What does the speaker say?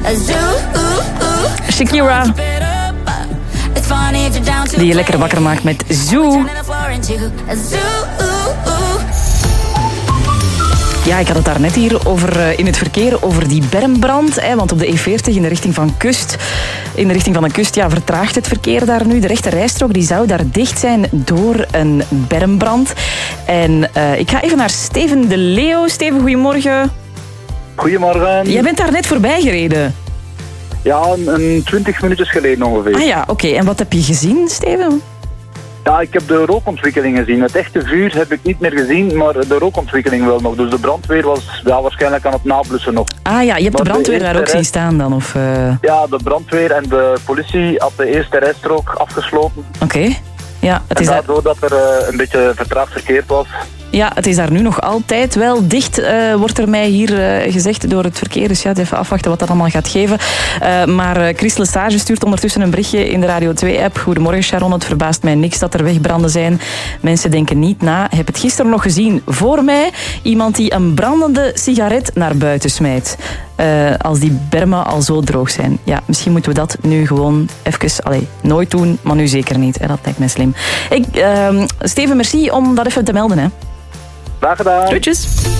Shakira, die je lekker wakker maakt met Zoo. Ja, ik had het daar net hier over in het verkeer over die bermbrand. Want op de E40 in de richting van de kust, vertraagt het verkeer daar nu. De rechte rijstrook die zou daar dicht zijn door een bermbrand. En ik ga even naar Steven de Leeuw. Steven, goedemorgen. Goedemorgen. Jij bent daar net voorbij gereden. Ja, een 20 minuutjes geleden ongeveer. Ah ja, oké. En wat heb je gezien, Steven? Ja, ik heb de rookontwikkeling gezien. Het echte vuur heb ik niet meer gezien, maar de rookontwikkeling wel nog. Dus de brandweer was waarschijnlijk aan het nablussen nog. Ah ja, je hebt de brandweer daar ook zien staan dan? Of, Ja, de brandweer en de politie had de eerste rijstrook afgesloten. Oké. Ja, het en is daardoor dat er een beetje vertraagd verkeer was. Ja, het is daar nu nog altijd wel dicht, wordt er mij hier gezegd door het verkeer. Dus ja, even afwachten wat dat allemaal gaat geven. Maar Chris Lesage stuurt ondertussen een berichtje in de Radio 2-app. Goedemorgen Sharon, het verbaast mij niks dat er wegbranden zijn. Mensen denken niet na. Ik heb het gisteren nog gezien voor mij. Iemand die een brandende sigaret naar buiten smijt. Als die bermen al zo droog zijn. Ja, misschien moeten we dat nu gewoon even, nooit doen, maar nu zeker niet. Dat lijkt mij slim. Steven, merci om dat even te melden. Hè. Graag gedaan. Groetjes.